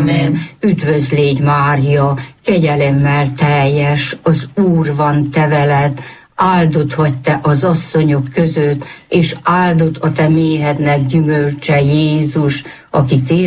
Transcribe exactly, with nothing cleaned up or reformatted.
Amen. Üdvözl légy, Mária, kegyelemmel teljes, az Úr van te veled, áldott vagy te az asszonyok között, és áldott a te méhednek gyümölcse, Jézus, aki